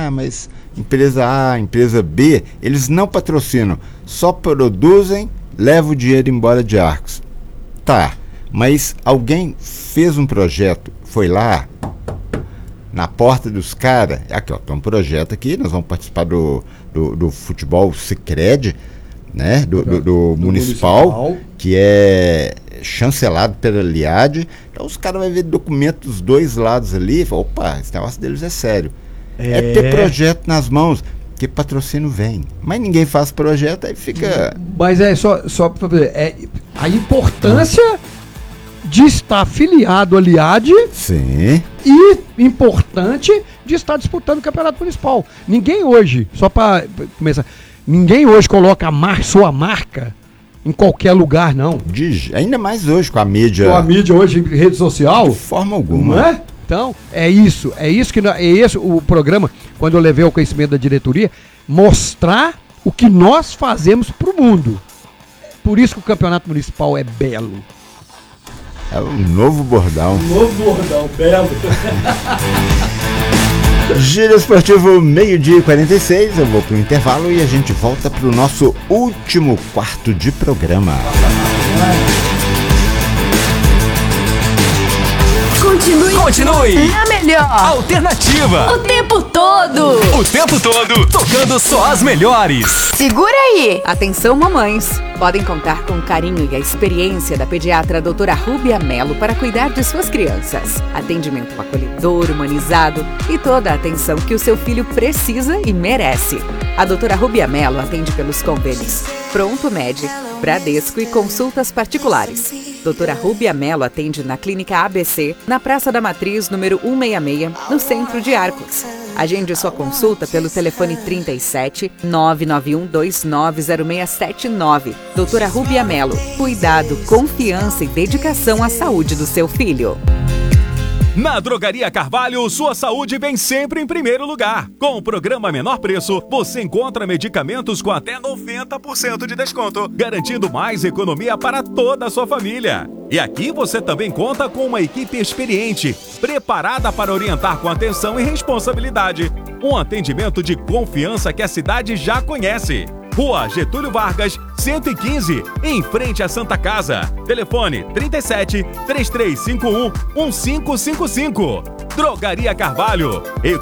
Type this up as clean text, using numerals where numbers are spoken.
mas empresa A, empresa B, eles não patrocinam, só produzem, levam o dinheiro embora de Arcos. Tá, mas alguém fez um projeto, foi lá na porta dos caras, aqui ó, tem um projeto aqui, nós vamos participar do futebol Sicredi, né, do municipal, que é chancelado pela Liad. Então os caras vão ver documento dos dois lados ali e falam, opa, esse negócio deles é sério. É ter projeto nas mãos, que patrocínio vem. Mas ninguém faz projeto, aí fica... Mas é só para ver, a importância de estar afiliado à Liad. Sim. E importante de estar disputando o campeonato municipal. Ninguém hoje, só para começar, ninguém hoje coloca sua marca em qualquer lugar, não. Ainda mais hoje com a mídia. Com a mídia hoje em rede social. De forma alguma. Não é? Então, é isso que é esse o programa, quando eu levei ao conhecimento da diretoria, mostrar o que nós fazemos para o mundo. Por isso que o campeonato municipal é belo. É um novo bordão. Belo. Giro Esportivo, 12h46, eu vou pro intervalo e a gente volta pro nosso último quarto de programa. Continue na melhor alternativa. O tempo todo. Tocando só as melhores. Segura aí. Atenção, mamães. Podem contar com o carinho e a experiência da pediatra doutora Rúbia Melo para cuidar de suas crianças. Atendimento acolhedor, humanizado e toda a atenção que o seu filho precisa e merece. A doutora Rúbia Melo atende pelos convênios Pronto Med, Bradesco e consultas particulares. Doutora Rúbia Melo atende na Clínica ABC, na Praça da Matriz, número 166, no centro de Arcos. Agende sua consulta pelo telefone 37 991 290679. Doutora Rúbia Melo. Cuidado, confiança e dedicação à saúde do seu filho. Na Drogaria Carvalho, sua saúde vem sempre em primeiro lugar. Com o programa Menor Preço, você encontra medicamentos com até 90% de desconto, garantindo mais economia para toda a sua família. E aqui você também conta com uma equipe experiente, preparada para orientar com atenção e responsabilidade. Um atendimento de confiança que a cidade já conhece. Rua Getúlio Vargas, 115, em frente à Santa Casa. Telefone 37 3351 1555. Drogaria Carvalho.